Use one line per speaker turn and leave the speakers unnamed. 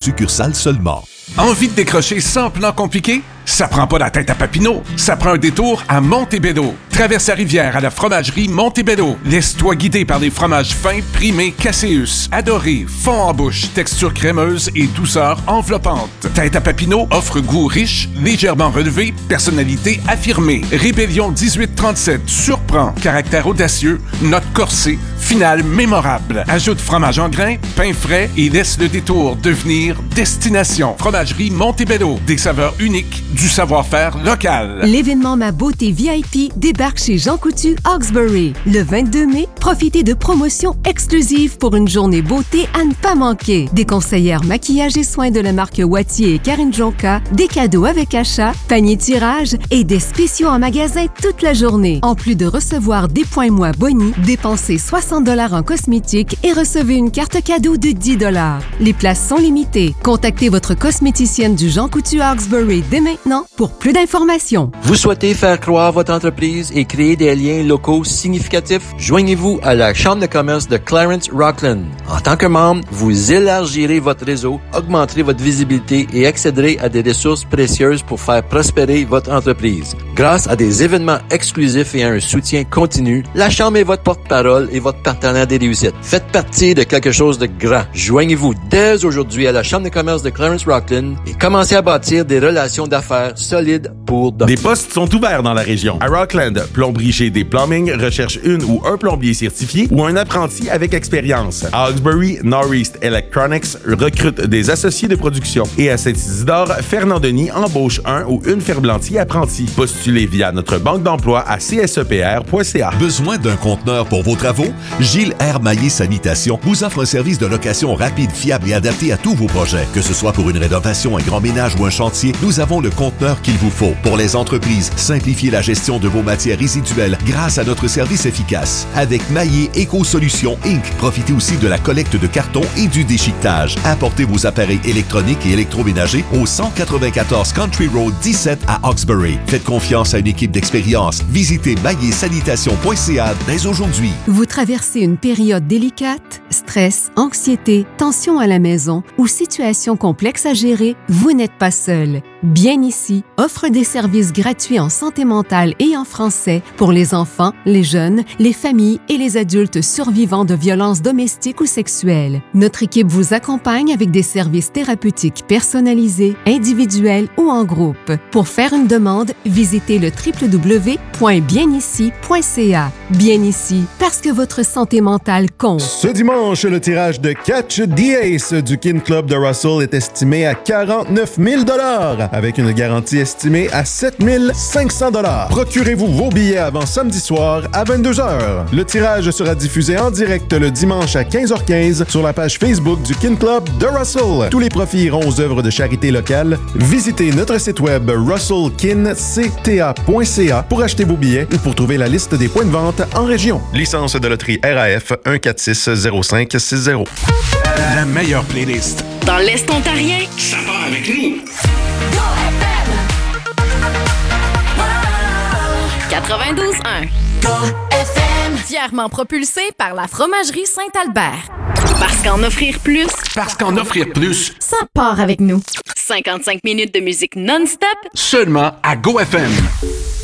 succursales seulement.
Envie de décrocher sans plan compliqué? Ça prend pas la tête à Papineau. Ça prend un détour à Montebello. Traverse la rivière à la fromagerie Montebello. Laisse-toi guider par des fromages fins primés Caseus. Adoré, fond en bouche, texture crémeuse et douceur enveloppante. Tête à Papineau offre goût riche, légèrement relevé, personnalité affirmée. Rébellion 1837 surprend, caractère audacieux, note corsée, finale mémorable. Ajoute fromage en grains, pain frais et laisse le détour devenir destination. Fromagerie Montebello. Des saveurs uniques, du savoir-faire local.
L'événement Ma Beauté VIP débarque chez Jean Coutu Hawkesbury. Le 22 mai, profitez de promotions exclusives pour une journée beauté à ne pas manquer. Des conseillères maquillage et soins de la marque Wattier et Karine Jonca, des cadeaux avec achat, panier tirage et des spéciaux en magasin toute la journée. En plus de recevoir des points mois Boni, dépensez 60 $ en cosmétiques et recevez une carte cadeau de 10 $. Les places sont limitées. Contactez votre cosméticienne du Jean Coutu Hawkesbury dès maintenant pour plus d'informations.
Vous souhaitez faire croître votre entreprise et créer des liens locaux significatifs? Joignez-vous à la Chambre de commerce de Clarence-Rockland. En tant que membre, vous élargirez votre réseau, augmenterez votre visibilité et accéderez à des ressources précieuses pour faire prospérer votre entreprise. Grâce à des événements exclusifs et à un soutien continu, la Chambre est votre porte-parole et votre partenaire des réussites. Faites partie de quelque chose de grand. Joignez-vous dès aujourd'hui à la Chambre de commerce de Clarence-Rockland et commencez à bâtir des relations d'affaires solides pour demain.
Des postes sont ouverts dans la région. À Rockland, Plomberie chez des Plumbing recherche une ou un plombier certifié ou un apprenti avec expérience. À Hawkesbury, Northeast Electronics recrute des associés de production. Et à Saint-Isidore, Fernand Denis embauche un ou une ferblantier apprenti. Postulez via notre banque d'emploi à csepr.ca.
Besoin d'un conteneur pour vos travaux? Gilles R. Maillé Sanitation vous offre un service de location rapide, fiable et adapté à tous vos projets. Que ce soit pour une rénovation, un grand ménage ou un chantier, nous avons le conteneur qu'il vous faut. Pour les entreprises, simplifiez la gestion de vos matières résiduelles grâce à notre service efficace. Avec Maillé Éco-Solutions Inc., profitez aussi de la collecte de carton et du déchiquetage. Apportez vos appareils électroniques et électroménagers au 194 Country Road 17 à Hawkesbury. Faites confiance à une équipe d'expérience. Visitez maillésanitation.ca dès aujourd'hui.
Vous traversez une période délicate? Stress, anxiété, tension à la maison ou situation complexe à gérer? Vous n'êtes pas seul. Bien ici offre des services gratuits en santé mentale et en français pour les enfants, les jeunes, les familles et les adultes survivants de violences domestiques ou sexuelles. Notre équipe vous accompagne avec des services thérapeutiques personnalisés, individuels ou en groupe. Pour faire une demande, visitez le www.bienici.ca. Bien ici, parce que votre santé mentale compte.
Ce dimanche, le tirage de Catch the Ace du Kin Club de Russell est estimé à 49 000 $, avec une garantie estimée à 7 500 $. Procurez-vous vos billets avant samedi soir à 22 h. Le tirage sera diffusé en direct le dimanche à 15h15 sur la page Facebook du Kin Club de Russell. Tous les profits iront aux œuvres de charité locale. Visitez notre site web russellkincta.ca pour acheter vos billets ou pour trouver la liste des points de vente en région. Licence de loterie RAF 1460560.
La meilleure playlist.
Dans l'Est ontarien,
Ça part avec nous.
92.1. Fièrement propulsé par la Fromagerie Saint-Albert. Parce qu'en offrir plus,
ça
part avec nous. 55 minutes de musique non-stop
seulement à GoFM.